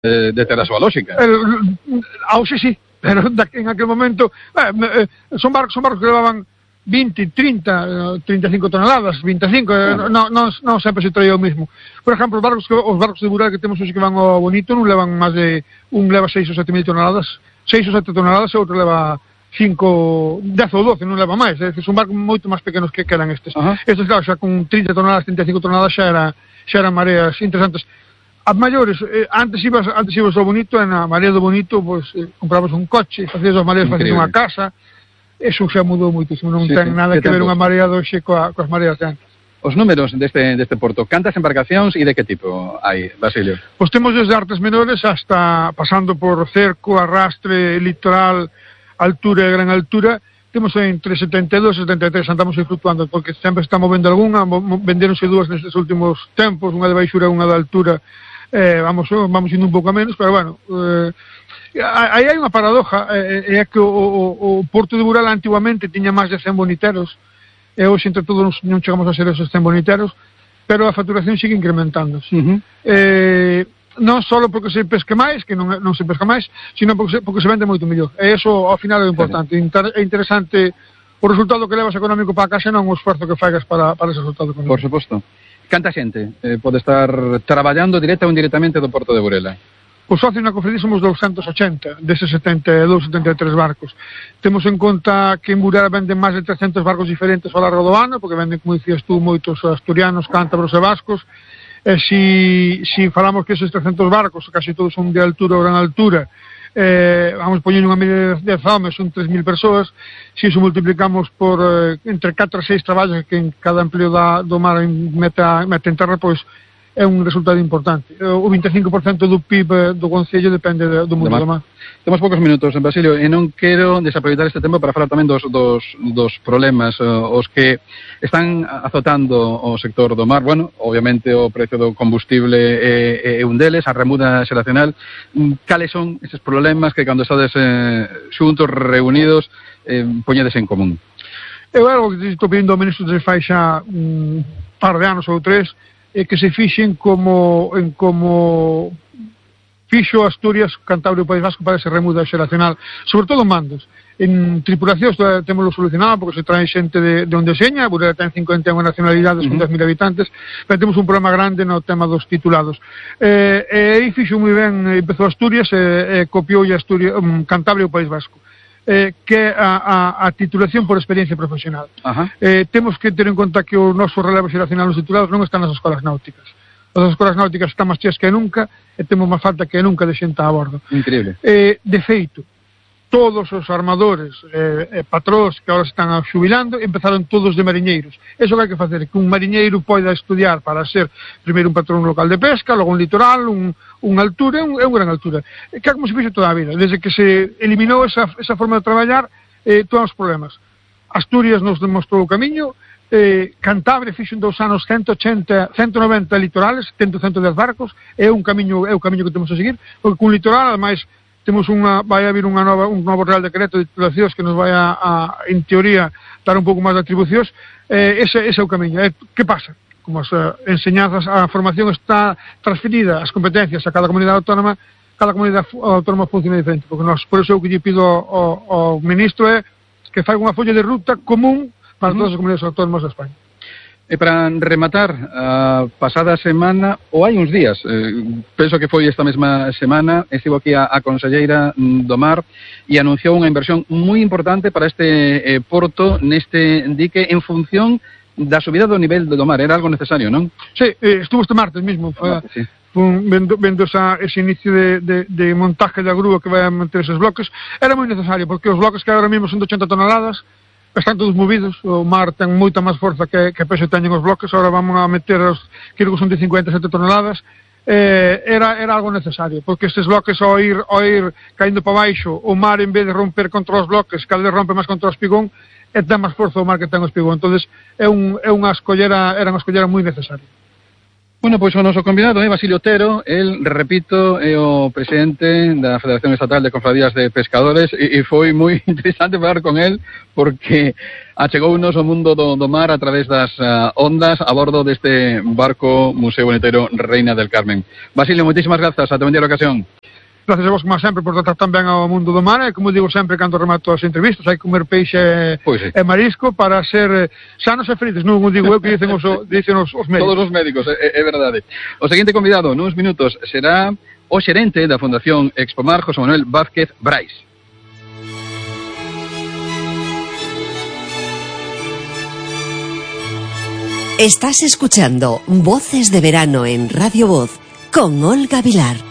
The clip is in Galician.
de ter a súa lógica. Hoxe sí, pero en aquel momento son barcos que levaban 20, 30, 35 toneladas, 25, non sempre se traía o mesmo. Por exemplo, os barcos de Burela que temos hoxe que van ao Bonito non levan máis de, un leva 6 ou 7 mil toneladas, 6 ou 7 toneladas e outro leva 5, 10 ou 12, non leva máis, é dicir, son barcos moito máis pequenos que eran estes. Estes, claro, xa con 30 toneladas, 35 toneladas xa eran mareas interesantes. As maiores, antes ibas ao Bonito, e na Marea do Bonito, pois, comprabas un coche, facías as mareas, facías unha casa. Eso xa mudou moitísimo, non ten nada que ver unha marea de hoxe coas mareas de antes. Os números deste porto, cantas embarcacións e de que tipo hai, Basilio? Pois temos desde artes menores hasta pasando por cerco, arrastre, litoral, altura e gran altura. Temos entre 72 e 73, andamos aí flutuando, porque sempre está movendo algunha, venderonse dúas nestes últimos tempos, unha de baixura e unha de altura, vamos indo un pouco a menos, pero bueno, aí hai unha paradoja, é que o porto de Burela antiguamente tiña máis de 100 boniteros, e hoxe entre todos non chegamos a ser esos 100 boniteros, pero a facturación sigue incrementándose. Non só porque se pesque máis, que non se pesca máis, sino porque se vende moito mellor. E iso ao final é importante. É interesante o resultado que levas económico para a casa, non o esforzo que faigas para ese resultado económico. Por suposto. Canta xente pode estar traballando directa ou indirectamente do porto de Burela? Os socios na cofradía somos 280 deses 72, 73 barcos. Temos en conta que en Burela venden máis de 300 barcos diferentes ao largo do ano, porque venden, como dicías tú, moitos asturianos, cántabros e vascos. E si falamos que esos 300 barcos, casi todos son de altura ou gran altura, vamos poñendo unha media de homes, son 3.000 persoas. Si iso multiplicamos por entre 4 e 6 traballos que en cada empleo do mar mete en terra, pois é un resultado importante. O 25% do PIB do Concello depende do mundo do mar. Temos poucos minutos, Basilio, e non quero desaproveitar este tempo para falar tamén dos problemas os que están azotando o sector do mar. Bueno, obviamente o precio do combustible é un deles, a remuda xeracional. Cales son eses problemas que cando estades xuntos, reunidos, poñedes en común? Eu algo que estou pedindo ao ministro desde fai xa un par de anos ou 3, é que se fixen como fixo Asturias, Cantabria e País Vasco para esa remuda xeracional, sobre todo mandos. En tripulacións temos solucionado porque se trae xente de onde seña, Burela ten 51 nacionalidades con 10.000 habitantes, pero temos un problema grande no tema dos titulados. E aí fixo moi ben, empezou Asturias e copiou Asturias, Cantabria e o País Vasco. Que é a titulación por experiencia profesional. Temos que ter en conta que o noso relevo xeracional nos titulados non están nas escolas náuticas. As escolas náuticas están máis cheas que nunca e temos máis falta que nunca de xente a bordo. Increíble. De feito, todos os armadores patróns que agora están xubilando empezaron todos de mariñeiros. Eso que hai que facer, que un mariñeiro poida estudiar para ser primeiro un patrón local de pesca, logo un litoral, unha altura e unha gran altura. Que é como se fixo toda a vida. Desde que se eliminou esa forma de traballar, todos os problemas. Asturias nos demostrou o camiño, Cantabria fixo en 2 anos 190 litorales, 110 barcos, é o camiño que temos a seguir, porque con litoral, ademais, vai haber un novo Real Decreto de titulacións que nos vai en teoría, dar un pouco máis de atribucións. Ese é o camiño. Que pasa? Como as enseñanzas, a formación está transferida, as competencias a cada comunidade autónoma funciona diferente, porque por eso o que lle pido ao ministro é que fai unha folla de ruta común para todas as comunidades autónomas de España. E para rematar, a pasada semana, ou hai uns días, penso que foi esta mesma semana, estivo aquí a conselleira do Mar e anunciou unha inversión moi importante para este porto, neste dique, en función da subida do nivel do mar. Era algo necesario, non? Sí, estuvo este martes mismo, vendo ese inicio de montaje da grúa que vai a manter esos bloques. Era moi necesario, porque os bloques que agora mesmo son de 80 toneladas, están todos movidos, o mar ten moita máis forza que peso teñen os bloques, agora vamos a meter creo que son de 57 toneladas, era algo necesario, porque estes bloques ao ir caindo para baixo, o mar en vez de romper contra os bloques, cada vez rompe máis contra o espigón, e ten máis forza o mar que ten o espigón, entonces era unha escollera moi necesaria. Bueno, pois o noso convidado é Basilio Otero, el, repito, é o presidente da Federación Estatal de Cofradías de Pescadores e foi moi interesante falar con el porque achegounos o mundo do mar a través das ondas a bordo deste barco Museo Bonitero Reina del Carmen. Basilio, moitísimas grazas, ata vendida a ocasión. Gracias a vos, como sempre, por tratar tan ben ao mundo do mar, e como digo sempre cando remato as entrevistas, hai que comer peixe e marisco para ser sanos e felices, non o digo eu, que dicen os médicos. Todos os médicos, é verdade. O seguinte convidado, nuns minutos, será o xerente da Fundación Expomar, José Manuel Vázquez Brais. Estás escuchando Voces de Verano en Radio Voz con Olga Vilar.